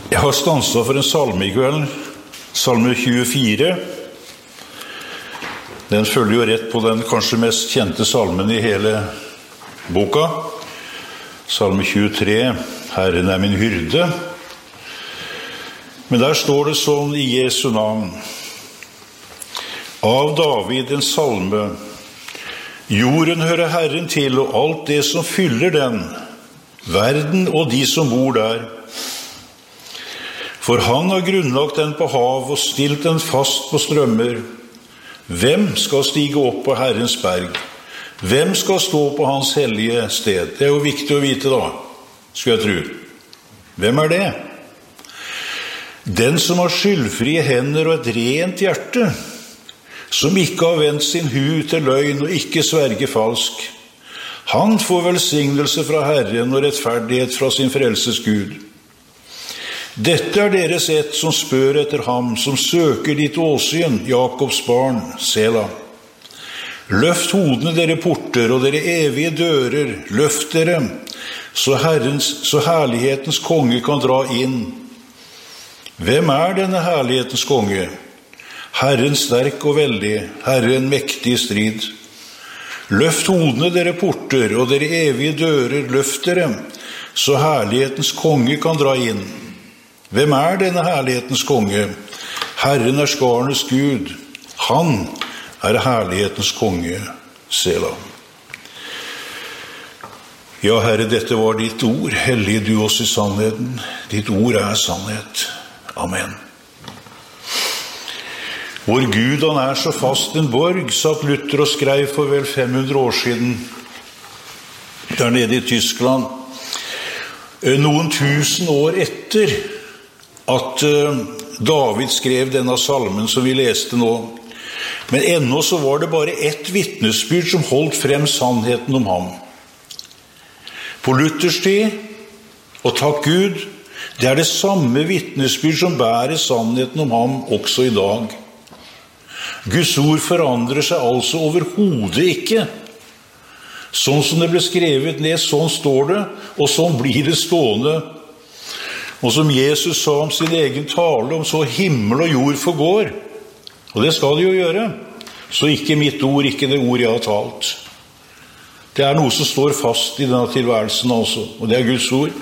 Jeg har stanset for en salme I kveld, salme 24. Den følger jo rett på den kanskje mest kjente salmen I hele boka. Salme 23, Herren min hyrde. Men der står det sånn I Jesu navn. Av David en salme. Jorden hører Herren til, og alt det som fyller den, verden og de som bor der. For han har grunnlagt den på hav og stilt den fast på strømmer. Hvem skal stige opp på Herrens berg? Hvem skal stå på hans hellige sted? Det jo viktig å vite da, skulle jeg tro. Hvem det? Den som har skyldfrie hender og et rent hjerte, som ikke har vendt sin hu til løgn og ikke sverger falsk. Han får velsignelse fra Herren og rettferdighet fra sin frelses Gud. Dette deres ett som spør etter ham, som søker ditt åsyn, Jakobs barn, Sela. Løft hodene dere porter, og dere evige dører, løft dere, så herlighetens konge kan dra inn. Hvem denne herlighetens konge? Herren sterk og veldig, Herren mektig I strid. Løft hodene dere porter, og dere evige dører, løft dere, så herlighetens konge kan dra inn. Hvem denne herlighetens konge? Herren skarenes Gud. Han herlighetens konge, Sela. Ja, Herre, dette var ditt ord. Hellige du oss I sannheten. Ditt ord sannhet. Amen. Vår Gud, han så fast en borg, satt Luther og skrev for vel 500 år siden, der nede I Tyskland. Noen tusen år etter at David skrev denne salmen som vi leste nå. Men ennå så var det bare ett vittnesbyrd som holdt frem sannheten om ham. På Luthers tid, og takk Gud, det det samme vittnesbyrd som bærer sannheten om ham også I dag. Guds ord forandrer seg altså overhodet ikke. Sånn som det ble skrevet ned, sånn står det, og sånn blir det stående. Og som Jesus sa om sin egen tale, om så himmel og jord forgår, og det skal de jo gjøre, så ikke mitt ord, ikke det ord jeg har talt. Det noe som står fast I denne tilværelsen altså, og det Guds ord.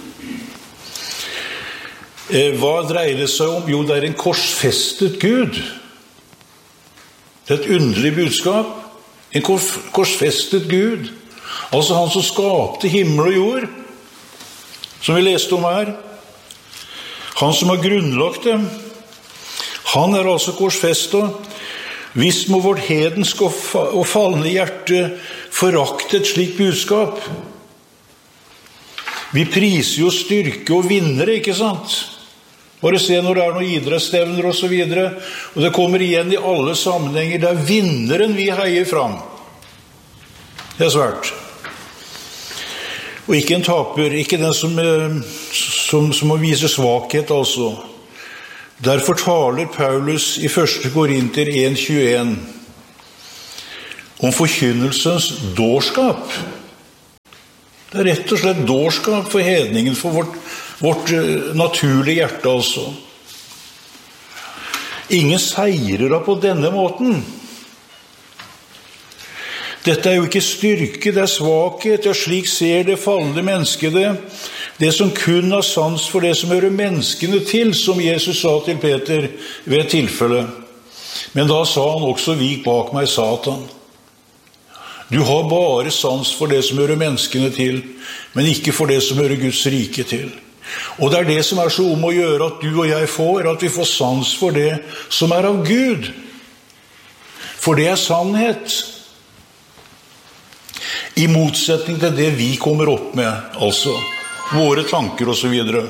Hva dreier det seg om? Jo, det en korsfestet Gud. Det et underlig budskap. En korsfestet Gud. Altså han som skapte himmel og jord, som vi leste om her. Han som har grunnlagt dem. Han altså korsfestet. Hvis må vårt hedensk og fallende hjerte forakte et slikt budskap. Vi priser jo styrke og vinnere, ikke sant? Bare se når det noen idrettsstevner og så videre, og det kommer igjen I alle sammenhenger, det vinneren vi heier fram. Det svært. Og ikke en taper, ikke den som må vise svakhet altså. Derfor taler Paulus I 1. Korinter 1:21 om forkynnelsens dårskap. Det rett og slett dårskap for hedningen, for vårt naturlige hjerte altså. Ingen seirer da på denne måten. Dette jo ikke styrke, det svakhet, og slik ser det fallende mennesket det som kun har sans for det som hører menneskene til, som Jesus sa til Peter ved et tilfelle. Men da sa han også, vik bak meg, Satan. Du har bare sans for det som hører menneskene til, men ikke for det som hører Guds rike til. Og det det som så om å gjøre at du og jeg får, at vi får sans for det som av Gud. For det sannhet. I motsetning til det vi kommer opp med, altså våre tanker og så videre.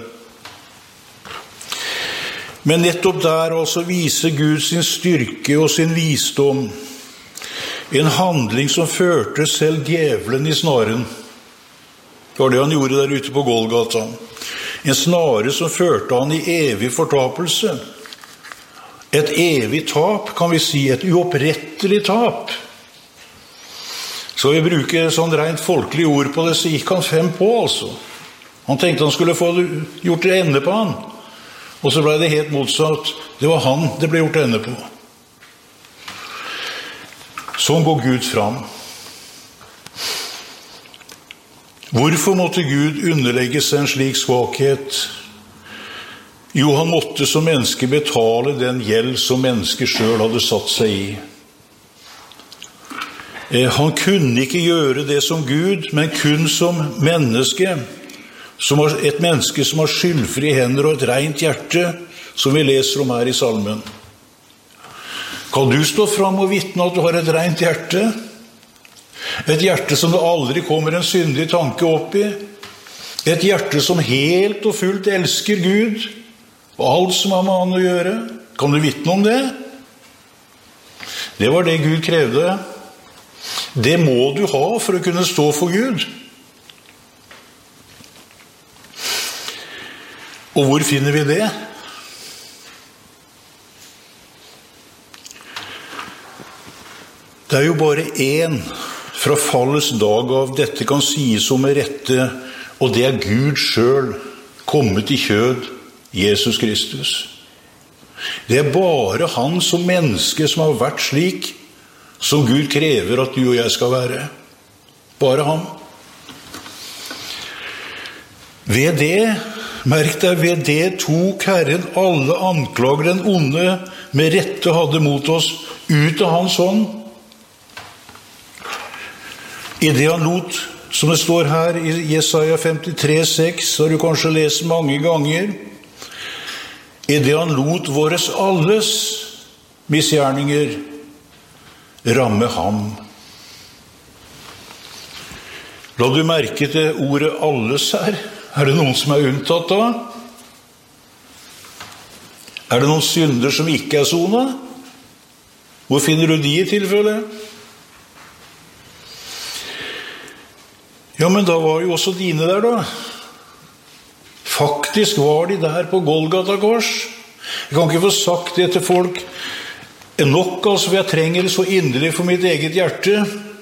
Men nettopp der altså viser Gud sin styrke og sin visdom. En handling som førte selv djevelen I snaren. Det var det han gjorde der ute på Golgata. En snare som førte han I evig fortapelse. Et evig tap, kan vi si, et uopprettelig tap. Så vi bruker sånn rent folkelig ord på det, så gikk han 5 på altså. Han tenkte han skulle få gjort det ende på han. Og så ble det helt motsatt. Det var han det ble gjort ende på. Sånn går Gud fram. Hvorfor måtte Gud underlegge seg en slik svakhet? Jo, han måtte som menneske betale den gjeld som mennesket selv hadde satt seg i. Han kunne ikke gjøre det som Gud, men kun som menneske. Et menneske som har skyldfrie hender og et rent hjerte, som vi leser om her i salmen. Kan du stå fram og vitne at du har et rent hjerte? Et hjerte som det aldri kommer en syndig tanke opp i? Et hjerte som helt og fullt elsker Gud og alt som har med han å gjøre? Kan du vitne om det? Det var det Gud krevde. Det må du ha for å kunne stå for Gud. Og hvor finner vi det? Det er jo bare én fra fallets dag av dette kan sies om med rette, og det er Gud selv kommet i kjød, Jesus Kristus. Det er bare han som menneske som har vært slik som Gud krever at du og jeg skal være. Bare han. Ved det, merk deg, ved det tok Herren alle anklager den onde med rette hadde mot oss ut av hans hånd. I det han lot, som det står her i Jesaja 53,6, har du kanskje lest mange ganger, i det han lot våres alles misgjerninger ramme ham. La du merke til ordet alles her? Er det noen som er unntatt da? Er det noen synder som ikke er sonet? Hvor finner du de i tilfelle? Ja, men da var jo også dine der da. Faktisk var de der på Golgata kors. Jeg kan ikke få sagt det til folk nok, altså, for jeg trenger det så inderlig for mitt eget hjerte.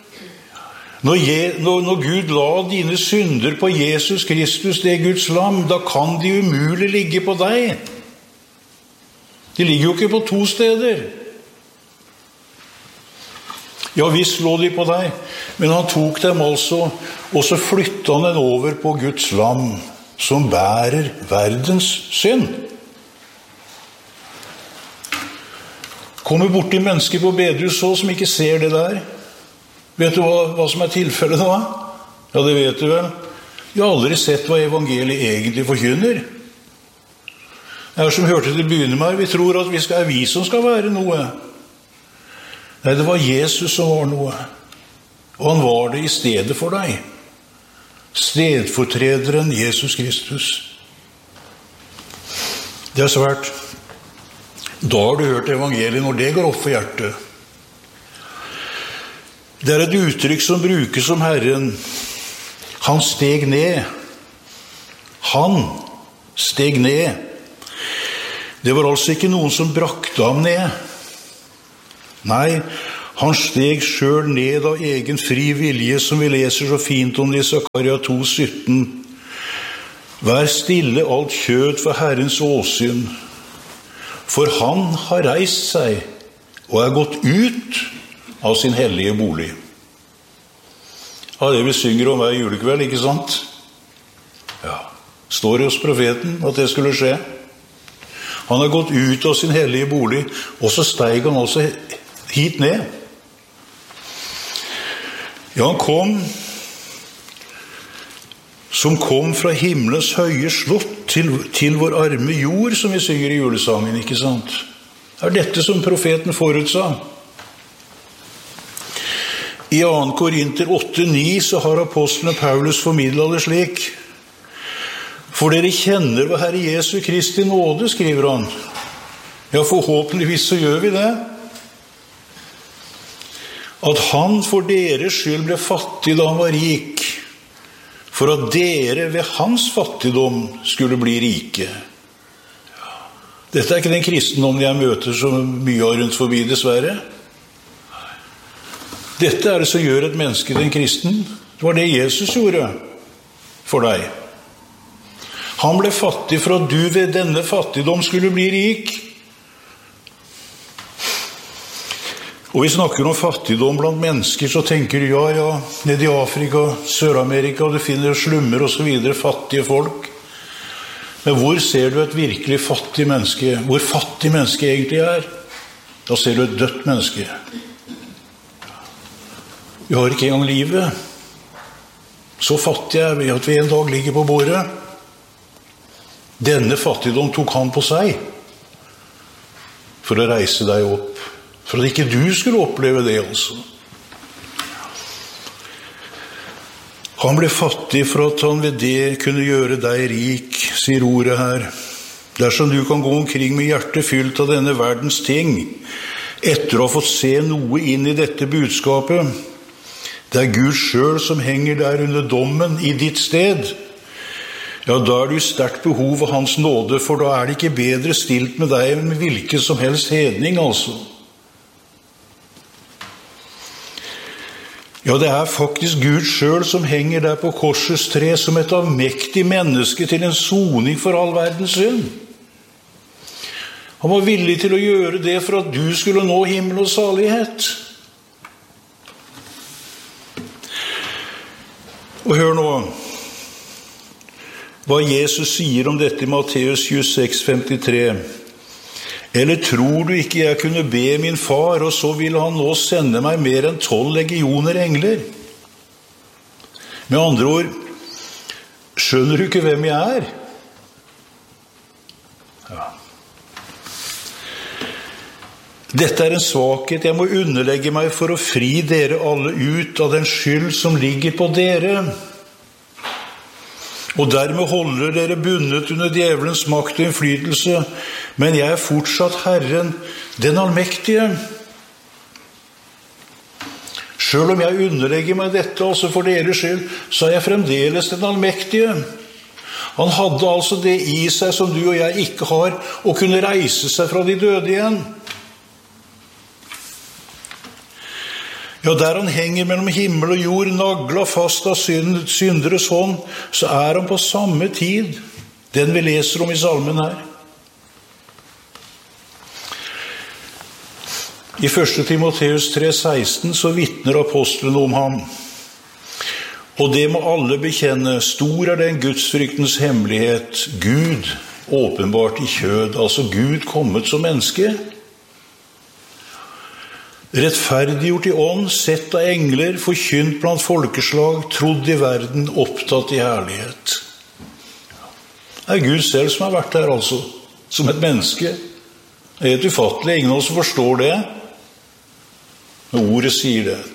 Når Gud la dine synder på Jesus Kristus, det Guds lam, da kan de umulig ligge på deg. De ligger jo ikke på to steder. Ja, visst lå de på deg, men han tok dem altså, og så flyttet han den over på Guds lam, som bærer verdens synd. Kommer bort til mennesker på bedehus så som ikke ser det der. Vet du hva som er tilfellet da? Ja, det vet du vel. Jeg har aldri sett hva evangeliet egentlig forkynner. Det er som hørte til å begynne med, vi tror at det er vi som skal være noe. Nei, det var Jesus som var noe. Og han var det i stedet for deg. Stedfortrederen Jesus Kristus. Det er svært. Da har du hørt evangeliet når det går opp for hjertet. Det er et uttrykk som brukes om Herren. Han steg ned. Han steg ned. Det var altså ikke noen som brakte ham ned. Nei, han steg selv ned av egen fri vilje, som vi leser så fint om det i Zakaria 2,17. Vær stille alt kjød for Herrens åsyn, for han har reist seg og er gått ut av sin hellige bolig. Ja, det vi synger om hver julekveld, ikke sant? Ja, står det hos profeten at det skulle skje. Han har gått ut av sin hellige bolig, og så steg han også hit ned. Ja, han kom, som kom fra himmelens høye slott til vår arme jord, som vi synger i julesangen, ikke sant? Det er dette som profeten forutsa. I 2. Korinter 8,9 så har apostlene Paulus formidlet det slik. For dere kjenner hva Herre Jesu Kristi nåde, skriver han. Ja, forhåpentligvis så gjør vi det. At han for deres skyld ble fattig da han var rik, for at dere ved hans fattigdom skulle bli rike. Dette er ikke den kristendommen jeg møter så mye av rundt forbi, dessverre. Dette er det som gjør et menneske til en kristen. Det var det Jesus gjorde for deg. Han ble fattig for at du ved denne fattigdom skulle bli rik. Og vi snakker om fattigdom blant mennesker, så tenker du, ja, nede i Afrika, Sør-Amerika, du finner slummer og så videre, fattige folk. Men hvor ser du et virkelig fattig menneske? Hvor fattig menneske egentlig er? Da ser du et dødt menneske. Vi har ikke engang livet. Så fattige er vi at vi en dag ligger på bordet. Denne fattigdom tok han på seg for å reise deg opp, for at ikke du skulle oppleve det altså. Han ble fattig for at han ved det kunne gjøre deg rik, sier ordet her. Dersom du kan gå omkring med hjertet fylt av denne verdens ting, etter å ha fått se noe inn i dette budskapet, det er Gud selv som henger der under dommen i ditt sted, ja, da er du i sterkt behov av hans nåde, for da er det ikke bedre stilt med deg enn med hvilken som helst hedning, altså. Ja, det er faktisk Gud selv som henger der på korsets tre som et avmektig menneske til en soning for all verdens synd. Han var villig til å gjøre det for at du skulle nå himmel og salighet. Og hør nå hva Jesus sier om dette i Matteus 26:53. Eller tror du ikke jeg kunne be min far, og så vil han nå sende meg mer enn 12 legioner engler? Med andre ord, skjønner du ikke hvem jeg er? Ja. Dette er en svakhet, jeg må underlegge meg for å fri dere alle ut av den skyld som ligger på dere. Og dermed holder dere bundet under djevelens makt og innflytelse, men jeg er fortsatt Herren, den allmektige. Selv om jeg underlegger meg dette, altså for deres skyld, så er jeg fremdeles den allmektige. Han hadde altså det i seg som du og jeg ikke har, å kunne reise seg fra de døde igjen. Ja, der han henger mellom himmel og jord, naglet fast av synderes hånd, så er han på samme tid, den vi leser om i salmen her. I 1. Timoteus 3,16 så vittner apostelen om ham. Og det må alle bekjenne, stor er den gudsfryktens hemmelighet, Gud åpenbart i kjød, altså Gud kommet som menneske. Rettferdiggjort i ånd, sett av engler, forkynt blant folkeslag, trodd i verden, opptatt i herlighet. Det er Gud selv som har vært der altså, som et menneske. Det er helt ufattelig, ingen av oss forstår det. Men ordet sier det.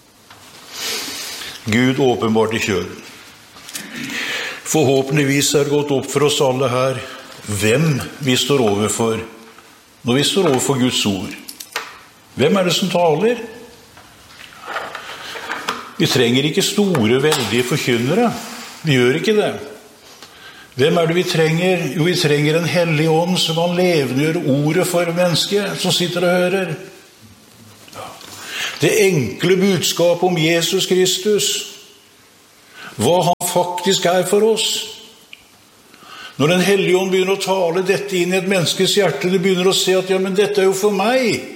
Gud åpenbart i kjøden. Forhåpentligvis er det gått opp for oss alle her hvem vi står overfor når vi står overfor Guds ord. Hvem er det som taler? Vi trenger ikke store, veldige forkynnere. Vi gjør ikke det. Hvem er det vi trenger? Jo, vi trenger en hellig ånd som kan levendegjøre ordet for mennesket som sitter og hører. Det enkle budskapet om Jesus Kristus. Hva han faktisk er for oss. Når den hellige ånd begynner å tale dette inn i et menneskes hjerte, det begynner å se at ja, men dette er jo for meg.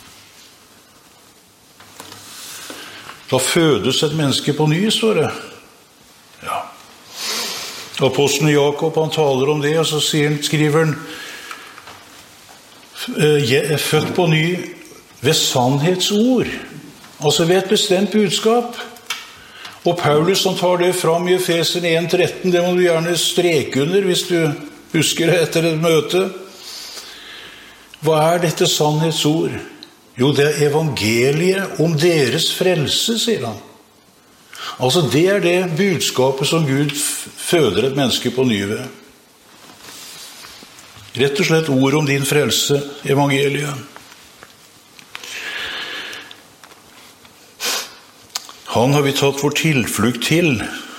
Da fødes et menneske på ny, står det. Ja. Apostelen Jakob, han taler om det, og så skriver han, født på ny ved sannhetsord. Altså ved et bestemt budskap. Og Paulus, han tar det fram i Efeserne 1,13, det må du gjerne streke under hvis du husker det etter et møte. Hva er dette sannhetsord? Jo, det er evangeliet om deres frelse, sier han. Altså, det er det budskapet som Gud føder et menneske på ny ved. Rett og slett ord om din frelse, evangeliet. Han har vi tatt vår tilflukt til.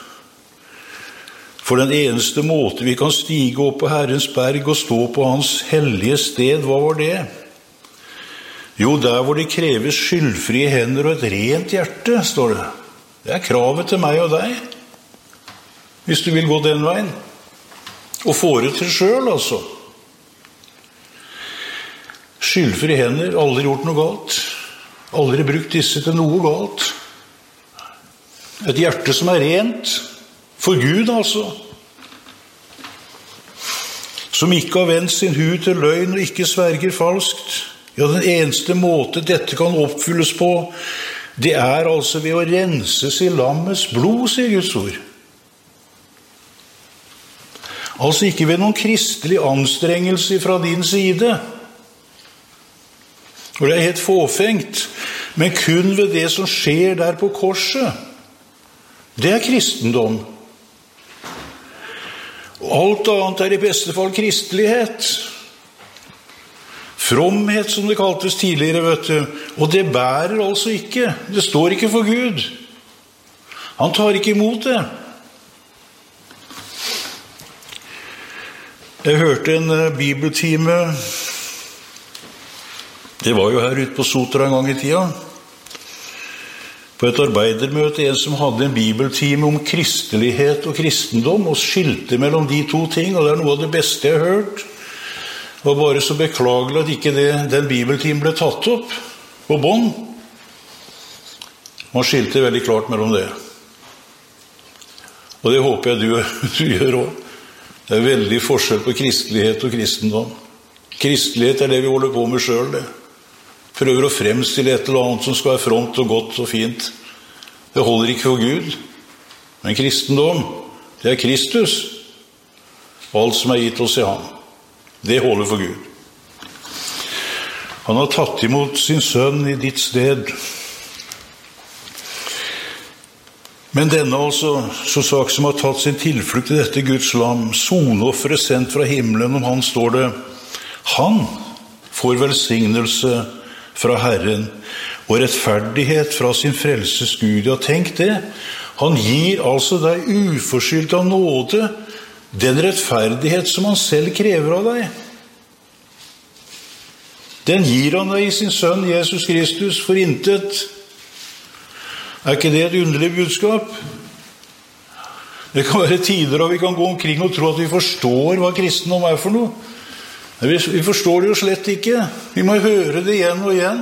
For den eneste måte vi kan stige opp på Herrens berg og stå på hans hellige sted, hva var det? Jo, der hvor det kreves skyldfrie hender og et rent hjerte, står det. Det er kravet til meg og deg, hvis du vil gå den veien. og får det til selv, altså. Skyldfrie hender, aldri gjort noe galt. Aldri brukt disse til noe galt. Et hjerte som rent, for Gud altså. Som ikke har vendt sin hud til løgn og ikke sverger falskt. Ja, den eneste måte dette kan oppfylles på, det altså ved å renses i lammets blod, sier Guds ord. Altså ikke ved noen kristelig anstrengelse fra din side. Og det helt fåfengt, men kun ved det som skjer der på korset. Det kristendom. Og alt annet i beste fall kristelighet. Fromhet, som det kaltes tidligere, vet du. Og det bærer altså ikke. Det står ikke for Gud. Han tar ikke imot det. Jeg hørte en bibeltime. Det var jo her ute på Sotra en gang i tida. På et arbeidermøte, en som hadde en bibeltime om kristelighet og kristendom, og skilte mellom de to ting, og det noe av det beste jeg har hørt. Det var bare så beklagelig at ikke den bibeltimen ble tatt opp på bånd. Man skilte veldig klart mellom det. Og det håper jeg du gjør også. Det veldig forskjell på kristelighet og kristendom. Kristelighet det vi holder på med selv, det. Prøver å fremstille et eller annet som skal være fromt og godt og fint. Det holder ikke for Gud. Men kristendom, det Kristus. Og alt som gitt oss i ham. Det holder for Gud. Han har tatt imot sin sønn i ditt sted. Men denne altså, så sak som har tatt sin tilflukt til dette Guds lam, sonofferet sendt fra himmelen, om han står det, han får velsignelse fra Herren, og rettferdighet fra sin frelses Gud. Ja, tenk det. Han gir altså deg uforskyldt av nåde den rettferdighet som han selv krever av deg. Den gir han deg i sin sønn Jesus Kristus for intet. Ikke det et underlig budskap? Det kan være tider da vi kan gå omkring og tro at vi forstår hva kristendom for noe. Vi forstår det jo slett ikke. Vi må høre det igjen og igjen.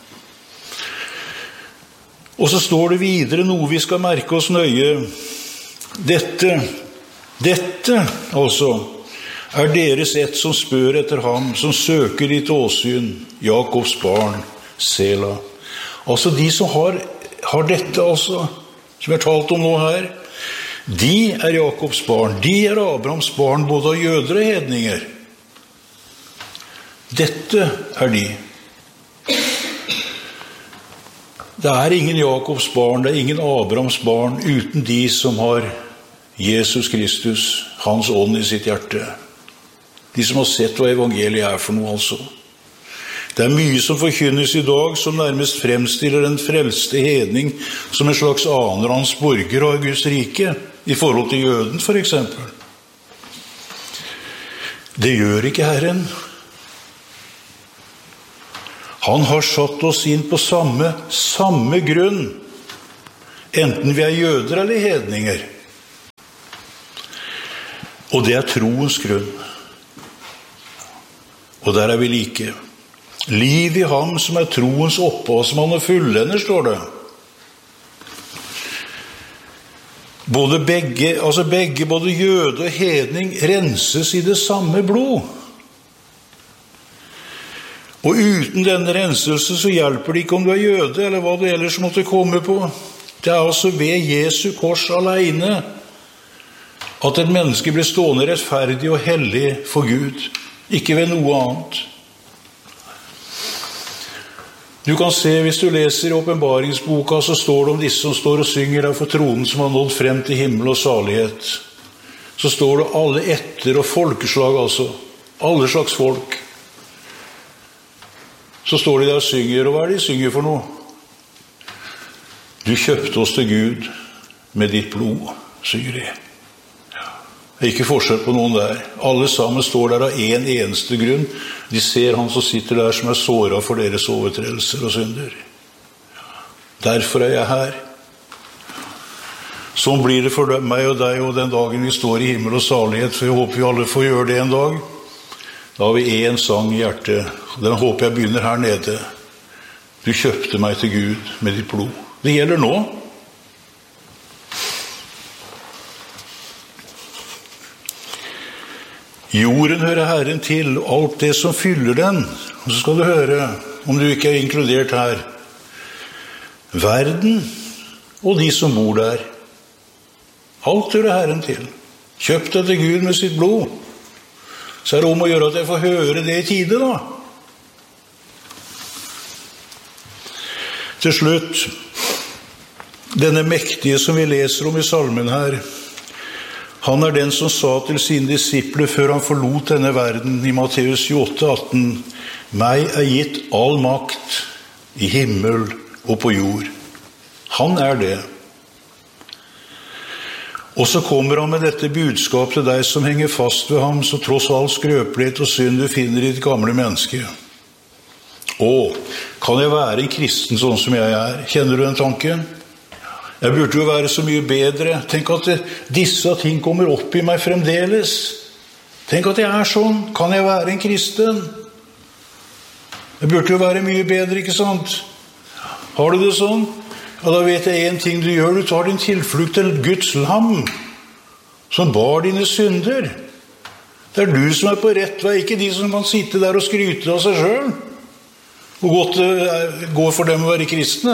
Og så står det videre noe vi skal merke oss nøye. Dette altså, deres ett som spør etter ham, som søker ditt åsyn, Jakobs barn, Sela. Altså de som har dette altså, som jeg har talt om nå her, de Jakobs barn, de Abrahams barn, både av jøder og hedninger. Dette de. Det ingen Jakobs barn, det ingen Abrahams barn uten de som har Jesus Kristus, hans ånd i sitt hjerte. De som har sett hva evangeliet for noe altså. Det mye som forkynnes i dag som nærmest fremstiller den frelste hedning som en slags annenrangs borger av Guds rike i forhold til jøden for eksempel. Det gjør ikke Herren. Han har satt oss inn på samme grunn, enten vi jøder eller hedninger. Og det troens grunn. Og der vi like. Liv i ham som troens opphavsmann og fullender, står det. Begge, både jøde og hedning, renses i det samme blod. Og uten denne renselse så hjelper det ikke om du jøde, eller hva du ellers måtte komme på. Det altså ved Jesu kors alene at et menneske blir stående rettferdig og hellig for Gud, ikke ved noe annet. Du kan se, hvis du leser i åpenbaringsboka, så står det om disse som står og synger der for tronen som har nådd frem til himmel og salighet. Så står det alle etter og folkeslag, altså. Alle slags folk. Så står de der og synger, og hva de synger for noe? Du kjøpte oss til Gud med ditt blod, synger de. Det ikke forskjell på noen der. Alle sammen står der av en eneste grunn. De ser han som sitter der som såret for deres overtredelser og synder. Derfor jeg her. Sånn blir det for meg og deg og den dagen vi står i himmel og salighet, for jeg håper vi alle får gjøre det en dag. Da har vi en sang i hjertet, og den håper jeg begynner her nede. Du kjøpte meg til Gud med ditt blod. Det gjelder nå. Jorden hører Herren til, alt det som fyller den. Og så skal du høre, om du ikke er inkludert her, verden og de som bor der. Alt hører Herren til. Kjøpt deg til Gud med sitt blod. Så er det om å gjøre at jeg får høre det i tide, da. Til slutt, denne mektige som vi leser om i salmen her, han er den som sa til sine disipler før han forlot denne verden i Matteus 28:18, meg er gitt all makt i himmel og på jord. Han er det. Og så kommer han med dette budskap til deg som henger fast ved ham, så tross all skrøpelighet og synd du finner i ditt gamle menneske. Kan jeg være en kristen sånn som jeg er? Kjenner du den tanken? Jeg burde jo være så mye bedre. Tenk at disse ting kommer opp i meg fremdeles. Tenk at jeg er sånn. Kan jeg være en kristen? Jeg burde jo være mye bedre, ikke sant? Har du det sånn? Ja, da vet jeg en ting du gjør. Du tar din tilflukt til Guds lam, som bar dine synder. Det er du som er på rett vei, ikke de som kan sitte der og skryte av seg selv. Hvor godt det går for dem å være kristne.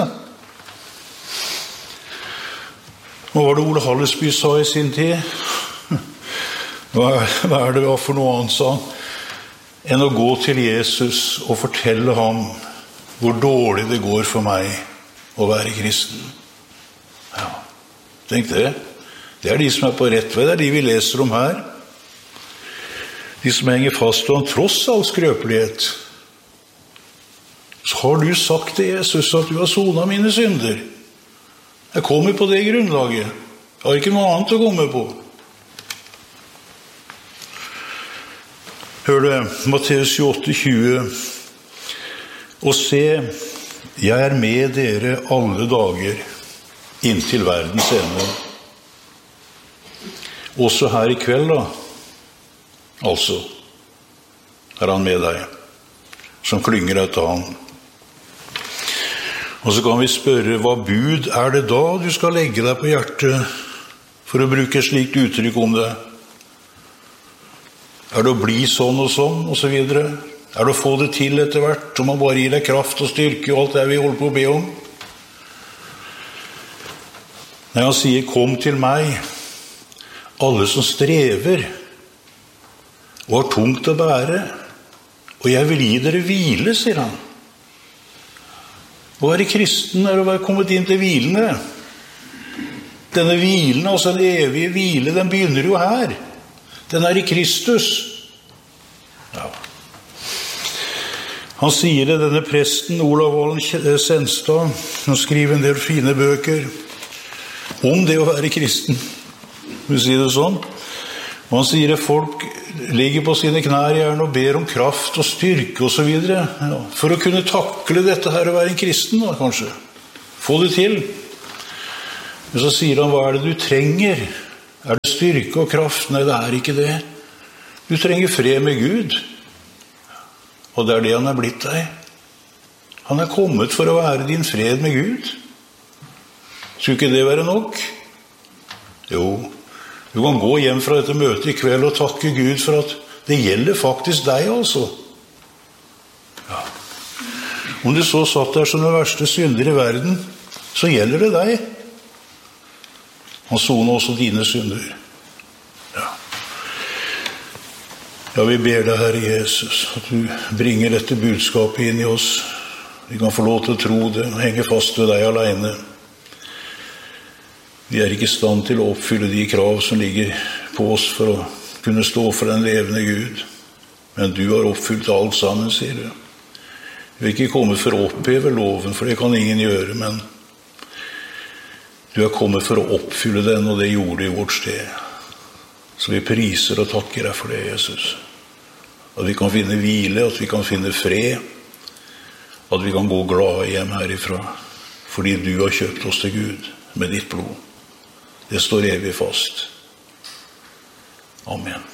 Hva var det Ole Hallesby sa i sin tid? Hva er det for noe annet, sa han, enn å gå til Jesus og fortelle ham hvor dårlig det går for meg å være kristen. Ja, tenk det. Det er de som er på rett vei, det er de vi leser om her. De som henger fast og tross all skrøpelighet. Så har du sagt til Jesus at du har sonet mine synder. Jeg kommer på det grunnlaget. Jeg har ikke noe annet å komme på. Hør det, Matteus 28:20. Og se, jeg er med dere alle dager inntil verdens ende. Også her i kveld da, altså, er han med deg, som klynger etter han. Og så kan vi spørre, hva bud er det da du skal legge deg på hjertet, for å bruke et slikt uttrykk om det? Er det å bli sånn og så videre? Er det å få det til etter hvert, om man bare gir deg kraft og styrke og alt det vi holder på å be om? Når han sier, kom til meg, alle som strever og har tungt å bære, og jeg vil gi dere hvile, sier han. Å være kristen er å være kommet inn til hvilene. Denne hvilen, altså en evig hvile, den begynner jo her. Den er i Kristus. Ja. Han sier det, denne presten, Olav Valen Senstad, han skriver en del fine bøker om det å være kristen. Vil si det sånn. Og han sier at folk ligger på sine knær gjerne og ber om kraft og styrke og så videre. Ja, for å kunne takle dette her å være en kristen, da, kanskje. Få det til. Men så sier han, hva er det du trenger? Er det styrke og kraft? Nei, det er ikke det. Du trenger fred med Gud. Og det er det han er blitt deg. Han er kommet for å være din fred med Gud. Skulle ikke det være nok? Jo, du kan gå hjem fra dette møtet i kveld og takke Gud for at det gjelder faktisk deg, altså. Ja. Om du så satt der som den verste synder i verden, så gjelder det deg. Han soner også dine synder. Ja. Ja, vi ber deg, Herre Jesus, at du bringer dette budskapet inn i oss. Vi kan få lov til å tro det og henge fast ved deg alene. Vi er ikke i stand til å oppfylle de krav som ligger på oss for å kunne stå for den levende Gud. Men du har oppfylt alt sammen, sier du. Vi er ikke kommet for å oppheve loven, for det kan ingen gjøre, men du har kommet for å oppfylle den, og det gjorde du i vårt sted. Så vi priser og takker deg for det, Jesus. At vi kan finne hvile, at vi kan finne fred, at vi kan gå glade hjem herifra, fordi du har kjøpt oss til Gud med ditt blod. Det står evig fast. Amen.